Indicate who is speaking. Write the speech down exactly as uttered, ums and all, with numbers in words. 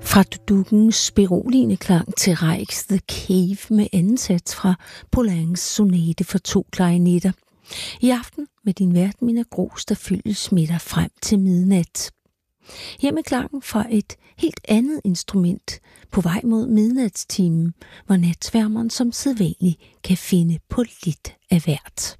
Speaker 1: Fra dudukkens beroligende klang til Reichs The Cave med anden sats fra Poulenc's sonate for to klarinetter. I aften med din vært Minna Grooss, der fyldes med dig frem til midnat. Her med klangen fra et helt andet instrument på vej mod midnatstimen, hvor natsværmeren som sædvanlig kan finde på lidt af hvert.